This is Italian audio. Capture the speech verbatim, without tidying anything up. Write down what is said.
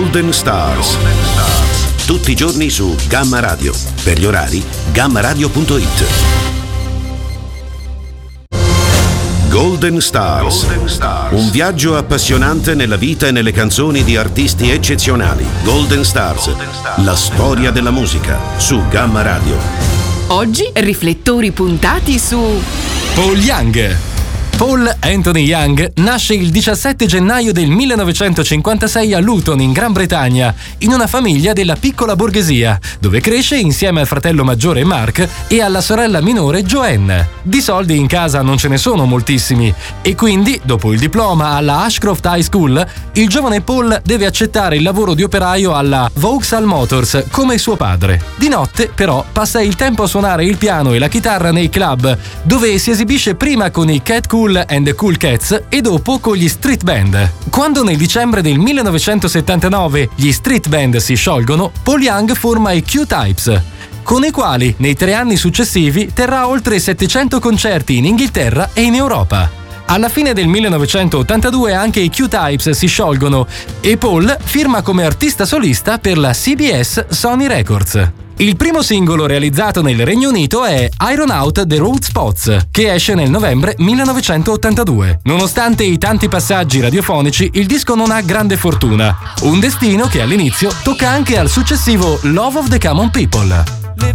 Golden Stars. Tutti i giorni su Gamma Radio. Per gli orari, gamma radio punto it. Golden Stars. Golden Stars. Un viaggio appassionante nella vita e nelle canzoni di artisti eccezionali. Golden Stars. Golden Stars. La storia della musica su Gamma Radio. Oggi riflettori puntati su Paul Young. Paul Anthony Young nasce il diciassette gennaio del millenovecentocinquantasei a Luton, in Gran Bretagna, in una famiglia della piccola borghesia, dove cresce insieme al fratello maggiore Mark e alla sorella minore Joanne. Di soldi in casa non ce ne sono moltissimi e quindi, dopo il diploma alla Ashcroft High School, il giovane Paul deve accettare il lavoro di operaio alla Vauxhall Motors come suo padre. Di notte, però, passa il tempo a suonare il piano e la chitarra nei club, dove si esibisce prima con i Cat Cool and the Cool Cats e dopo con gli Street Band. Quando nel dicembre del millenovecentosettantanove gli Street Band si sciolgono, Paul Young forma i Q-Types, con i quali nei tre anni successivi terrà oltre settecento concerti in Inghilterra e in Europa. Alla fine del millenovecentottantadue anche i Q-Types si sciolgono e Paul firma come artista solista per la C B S Sony Records. Il primo singolo realizzato nel Regno Unito è Iron Out the Road Spots, che esce nel novembre millenovecentottantadue. Nonostante i tanti passaggi radiofonici, il disco non ha grande fortuna. Un destino che all'inizio tocca anche al successivo Love of the Common People.